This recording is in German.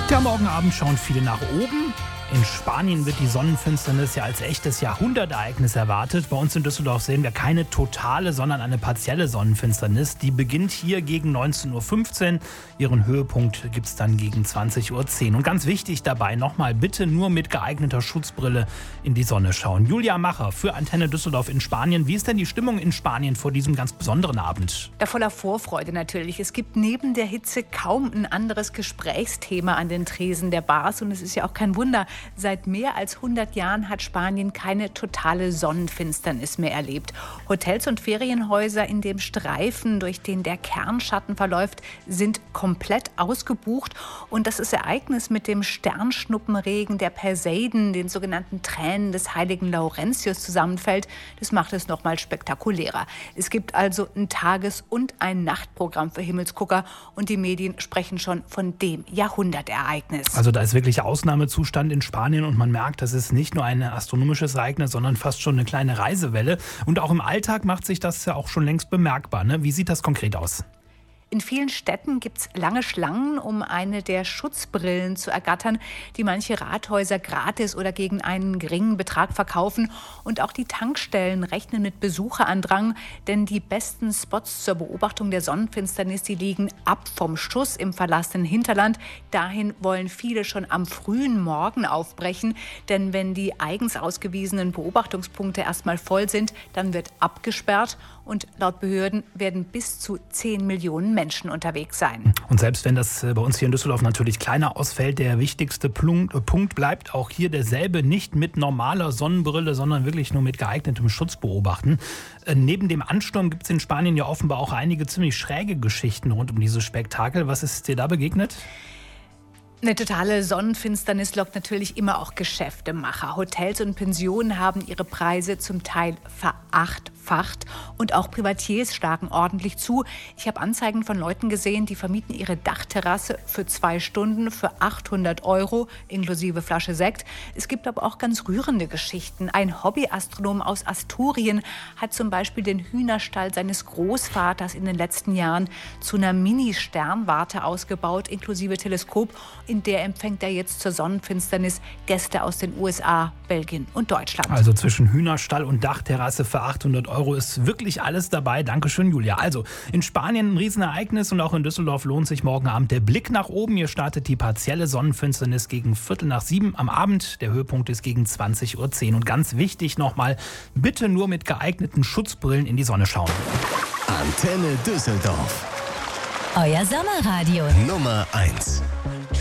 Ja, morgen Abend schauen viele nach oben. In Spanien wird die Sonnenfinsternis ja als echtes Jahrhundertereignis erwartet. Bei uns in Düsseldorf sehen wir keine totale, sondern eine partielle Sonnenfinsternis. Die beginnt hier gegen 19.15 Uhr. Ihren Höhepunkt gibt es dann gegen 20.10 Uhr. Und ganz wichtig dabei nochmal, bitte nur mit geeigneter Schutzbrille in die Sonne schauen. Julia Macher für Antenne Düsseldorf in Spanien. Wie ist denn die Stimmung in Spanien vor diesem ganz besonderen Abend? Ja, voller Vorfreude natürlich. Es gibt neben der Hitze kaum ein anderes Gesprächsthema an den Tresen der Bars. Und es ist ja auch kein Wunder. Seit mehr als 100 Jahren hat Spanien keine totale Sonnenfinsternis mehr erlebt. Hotels und Ferienhäuser in dem Streifen, durch den der Kernschatten verläuft, sind komplett ausgebucht. Und das Ereignis mit dem Sternschnuppenregen der Perseiden, den sogenannten Tränen des heiligen Laurentius, zusammenfällt, das macht es noch mal spektakulärer. Es gibt also ein Tages- und ein Nachtprogramm für Himmelsgucker. Und die Medien sprechen schon von dem Jahrhundertereignis. Also da ist wirklich Ausnahmezustand in Spanien und man merkt, das ist nicht nur ein astronomisches Ereignis, sondern fast schon eine kleine Reisewelle. Und auch im Alltag macht sich das ja auch schon längst bemerkbar, ne? Wie sieht das konkret aus? In vielen Städten gibt es lange Schlangen, um eine der Schutzbrillen zu ergattern, die manche Rathäuser gratis oder gegen einen geringen Betrag verkaufen. Und auch die Tankstellen rechnen mit Besucherandrang, denn die besten Spots zur Beobachtung der Sonnenfinsternis, die liegen ab vom Schuss im verlassenen Hinterland. Dahin wollen viele schon am frühen Morgen aufbrechen, denn wenn die eigens ausgewiesenen Beobachtungspunkte erstmal voll sind, dann wird abgesperrt und laut Behörden werden bis zu 10 Millionen Menschen unterwegs sein. Und selbst wenn das bei uns hier in Düsseldorf natürlich kleiner ausfällt, der wichtigste Punkt bleibt auch hier derselbe: nicht mit normaler Sonnenbrille, sondern wirklich nur mit geeignetem Schutz beobachten. Neben dem Ansturm gibt es in Spanien ja offenbar auch einige ziemlich schräge Geschichten rund um dieses Spektakel. Was ist dir da begegnet? Eine totale Sonnenfinsternis lockt natürlich immer auch Geschäftemacher. Hotels und Pensionen haben ihre Preise zum Teil verachtfacht und auch Privatiers schlagen ordentlich zu. Ich habe Anzeigen von Leuten gesehen, die vermieten ihre Dachterrasse für 2 Stunden für 800 € inklusive Flasche Sekt. Es gibt aber auch ganz rührende Geschichten. Ein Hobbyastronom aus Asturien hat zum Beispiel den Hühnerstall seines Großvaters in den letzten Jahren zu einer Mini-Sternwarte ausgebaut, inklusive Teleskop. In der empfängt er jetzt zur Sonnenfinsternis Gäste aus den USA, Belgien und Deutschland. Also zwischen Hühnerstall und Dachterrasse für 800 € ist wirklich alles dabei. Dankeschön, Julia. Also in Spanien ein Riesenereignis und auch in Düsseldorf lohnt sich morgen Abend der Blick nach oben. Hier startet die partielle Sonnenfinsternis gegen 6:45 am Abend. Der Höhepunkt ist gegen 20.10 Uhr. Und ganz wichtig nochmal, bitte nur mit geeigneten Schutzbrillen in die Sonne schauen. Antenne Düsseldorf. Euer Sommerradio. Nummer 1.